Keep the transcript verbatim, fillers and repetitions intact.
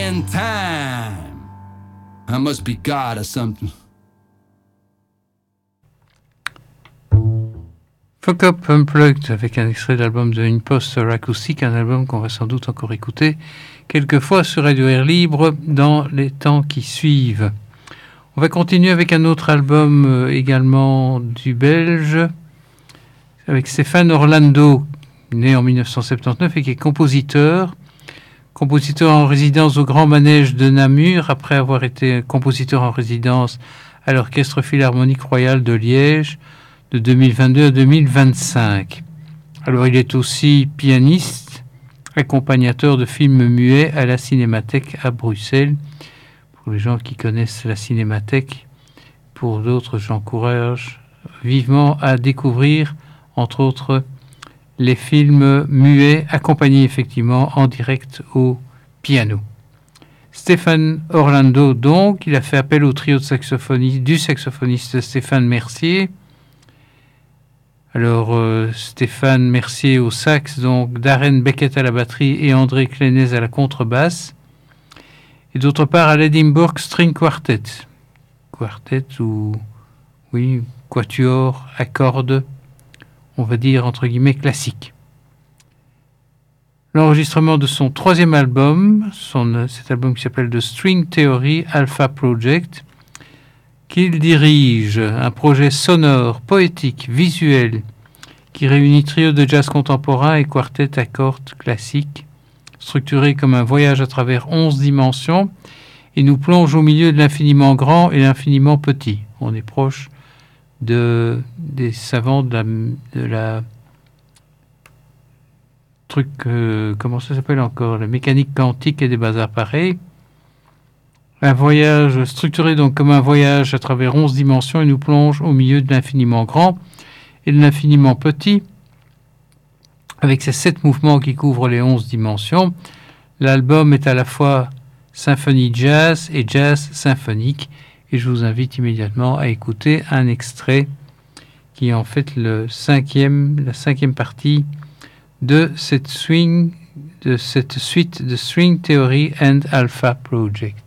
in time. I must be God or something. Fuck Up Unplugged avec un extrait d'album de Imposter Acoustic, un album qu'on va sans doute encore écouter quelquefois sur Radio Air Libre dans les temps qui suivent. On va continuer avec un autre album euh, également du Belge, avec Stéphane Orlando, né en dix-neuf cent soixante-dix-neuf et qui est compositeur, compositeur en résidence au Grand Manège de Namur, après avoir été compositeur en résidence à l'Orchestre Philharmonique Royal de Liège, de deux mille vingt-deux à deux mille vingt-cinq. Alors, il est aussi pianiste, accompagnateur de films muets à la Cinémathèque à Bruxelles. Pour les gens qui connaissent la Cinémathèque, pour d'autres, j'encourage vivement à découvrir, entre autres, les films muets accompagnés effectivement en direct au piano. Stéphane Orlando, donc, il a fait appel au trio de saxophonistes, du saxophoniste Stéphane Mercier. Alors, euh, Stéphane Mercier au sax, donc Darren Beckett à la batterie et André Clénez à la contrebasse. Et d'autre part, à l'Edinburgh String Quartet. Quartet ou, oui, quatuor à cordes, on va dire entre guillemets classique. L'enregistrement de son troisième album, son, cet album qui s'appelle The String Theory Alpha Project, qu'il dirige, un projet sonore, poétique, visuel, qui réunit trio de jazz contemporain et quartet à cordes classiques, structuré comme un voyage à travers onze dimensions, et nous plonge au milieu de l'infiniment grand et l'infiniment petit. On est proche de, des savants de la, de la truc, euh, comment ça s'appelle encore, la mécanique quantique et des bazars pareils. Un voyage structuré donc comme un voyage à travers onze dimensions et nous plonge au milieu de l'infiniment grand et de l'infiniment petit. Avec ces sept mouvements qui couvrent les onze dimensions, l'album est à la fois symphonie jazz et jazz symphonique. Et je vous invite immédiatement à écouter un extrait qui est en fait le cinquième, la cinquième partie de cette swing, de cette suite de String Theory and Alpha Project.